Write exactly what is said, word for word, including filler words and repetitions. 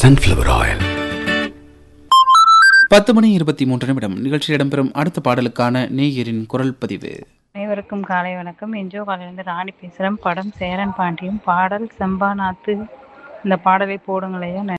sunflower oil. பத்து மணி இருபத்தி மூன்று நிமிடம் நிகழ்ச்சியில் இடம்பெறும் அடுத்த பாடலுக்கான நேயரின் குரல் பதிவு. அனைவருக்கும் காலை வணக்கம். என்ஜோ காலையிலேருந்து ராணி பேசுகிறேன். படம் சேரன் பாண்டியும், பாடல் செம்பாநாத்து. இந்த பாடலை போடுங்களையா.